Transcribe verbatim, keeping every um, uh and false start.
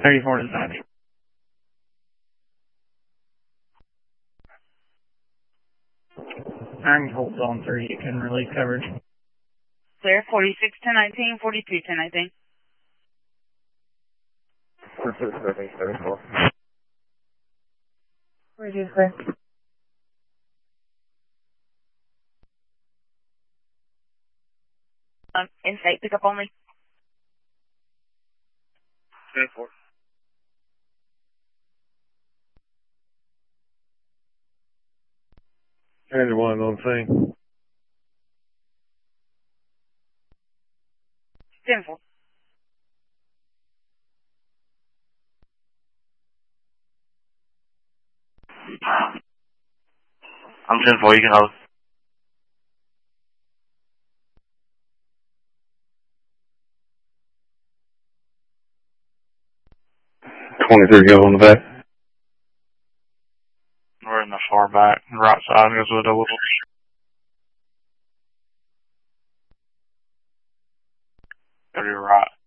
thirty-four to seventy. I can hold on three. You can release coverage. Clear, forty-six to nineteen, forty-two to nineteen. forty-six, thirteen, thirty-four. forty-two, clear. Um, in-state pickup only. thirty-four. Anyone on scene? ten four. I'm ten four, you can hold. twenty-three go on the back. We're in the far back, right side, goes with a double. To your right.